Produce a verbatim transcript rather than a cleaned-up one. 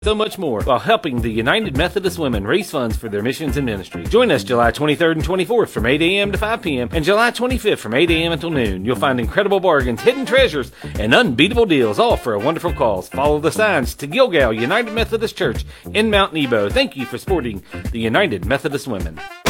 So much more while helping the United Methodist Women raise funds for their missions and ministry. Join us July twenty-third and twenty-fourth from eight a.m. to five p.m. and July twenty-fifth from eight a.m. until noon. You'll find incredible bargains, hidden treasures, and unbeatable deals, all for a wonderful cause. Follow the signs to Gilgal United Methodist Church in Mount Nebo. Thank you for supporting the United Methodist Women.